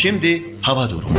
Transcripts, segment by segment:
Şimdi hava durumu.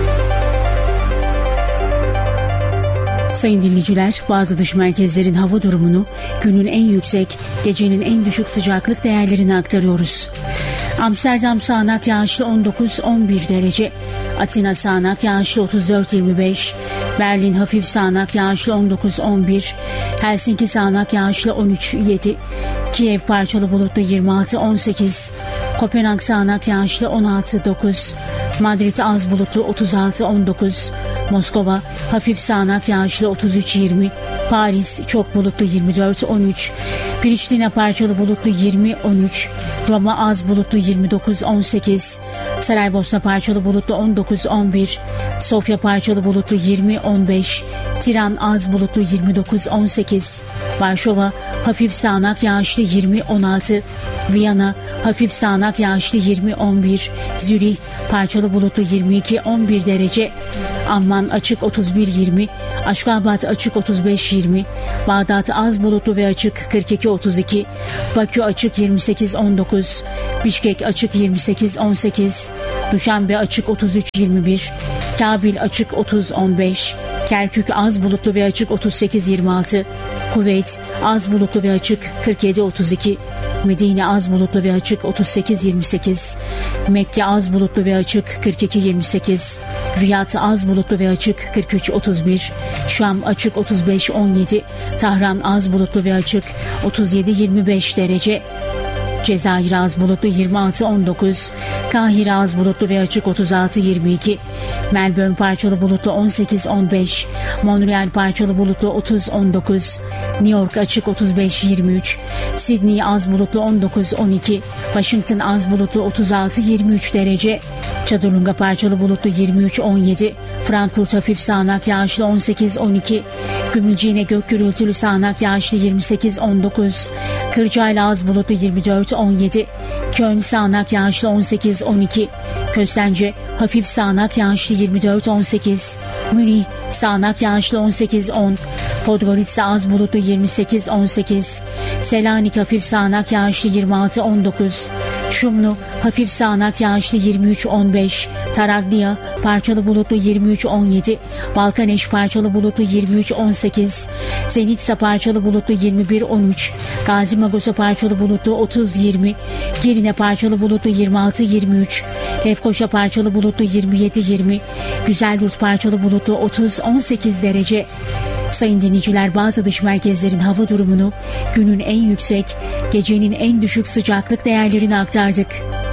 Sayın dinleyiciler, bazı dış merkezlerin hava durumunu, günün en yüksek, gecenin en düşük sıcaklık değerlerini aktarıyoruz. Amsterdam sağanak yağışlı 19-11 derece, Atina sağanak yağışlı 34-25, Berlin hafif sağanak yağışlı 19-11, Helsinki sağanak yağışlı 13-7, Kiev parçalı bulutlu 26-18, Kopenhag sağanak yağışlı 16-9, Madrid az bulutlu 36-19, Moskova hafif sağanak yağışlı 33-20, Paris çok bulutlu 24-13, Priştina parçalı bulutlu 20-13, Roma az bulutlu 29-18, Saraybosna parçalı bulutlu 19-11, Sofya parçalı bulutlu 20-15, Tiran az bulutlu 29-18, Varşova hafif sağanak yağışlı 20-16, Viyana hafif sağanak yağışlı 20-11, Zürih parçalı bulutlu 22-11 derece, Amman açık 31-20, Aşgabat açık 35-20, Bağdat az bulutlu ve açık 42-32, Bakü açık 28-19, Bişkek açık 28-18, Duşanbe açık 33-21, Kabil açık 30-15, Kerkük az bulutlu ve açık 38-26, Kuveyt az bulutlu ve açık 47-32, Medine az bulutlu ve açık 38-28, Mekke az bulutlu ve açık 42-28, Riyad az bulutlu ve açık 43-31, Şam açık 35-17, Tahran az bulutlu ve açık 37-25 derece, Cezayir az bulutlu 26-19, Kahire az bulutlu ve açık 36-22, Melbourne parçalı bulutlu 18-15, Montreal parçalı bulutlu 30-19, New York açık 35-23, Sydney az bulutlu 19-12, Washington az bulutlu 36-23 derece, Çadırlunga parçalı bulutlu 23-17, Frankfurt hafif sağanak yağışlı 18-12, Gümülcine gök gürültülü sağanak yağışlı 28-19, Kırcaali az bulutlu 24-17, Köln sağanak yağışlı 18-12, Köstence hafif sağanak yağışlı 24-18, Münih sağanak yağışlı 18-10, Podgorica az bulutlu 28-18, Selanik hafif sağanak yağışlı 26-19, Şumlu hafif sağanak yağışlı 23-15, Taraglia parçalı bulutlu 23-17, Balkaneş parçalı bulutlu 23-18, Zenitsa parçalı bulutlu 21-13, Gazi Magosa parçalı bulutlu 30-20, Girne parçalı bulutlu 26-23, Lefkoşa parçalı bulutlu 27-20, Güzelyurt parçalı bulutlu 30-18 derece. Sayın dinleyiciler, bazı dış merkezlerin hava durumunu, günün en yüksek, gecenin en düşük sıcaklık değerlerini aktardık.